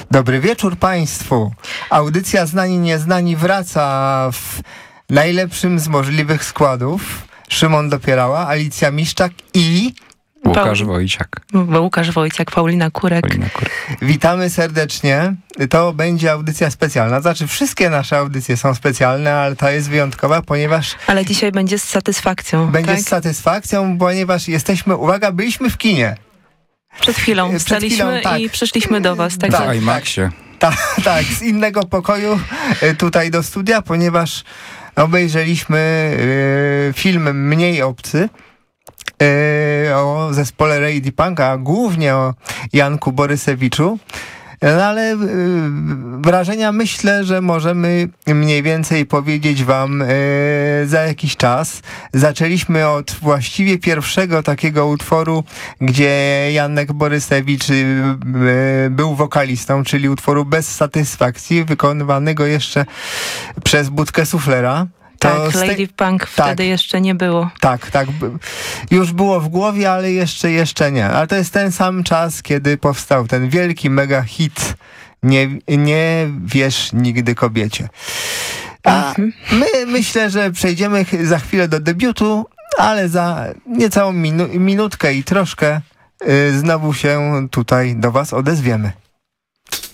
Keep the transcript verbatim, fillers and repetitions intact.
Dobry wieczór Państwu. Audycja Znani Nieznani wraca w najlepszym z możliwych składów. Szymon Dopierała, Alicja Miszczak i... Łukasz Wojciak. Łukasz Wojciak, Paulina Kurek. Paulina Kurek. Witamy serdecznie. To będzie audycja specjalna. Znaczy wszystkie nasze audycje są specjalne, ale ta jest wyjątkowa, ponieważ... Ale dzisiaj będzie z satysfakcją. Będzie tak? z satysfakcją, ponieważ jesteśmy, uwaga, byliśmy w kinie. Przed chwilą Przed wstaliśmy chwilą, tak. i przyszliśmy do was. Tak, Tak. W IMAXie. Tak, tak, z innego pokoju y, tutaj do studia, ponieważ obejrzeliśmy y, film Mniej obcy y, o zespole Lady Punk, a głównie o Janku Borysewiczu. No ale y, wrażenia myślę, że możemy mniej więcej powiedzieć wam y, za jakiś czas. Zaczęliśmy od właściwie pierwszego takiego utworu, gdzie Janek Borysewicz y, y, był wokalistą, czyli utworu Bez satysfakcji, wykonywanego jeszcze przez Budkę Suflera. tak To Lady tej... Punk tak. wtedy jeszcze nie było. Tak, tak. Już było w głowie, ale jeszcze, jeszcze nie. Ale to jest ten sam czas, kiedy powstał ten wielki mega hit Nie, nie wierz nigdy kobiecie. A my myślę, że przejdziemy za chwilę do debiutu, ale za niecałą minu- minutkę i troszkę y, znowu się tutaj do was odezwiemy.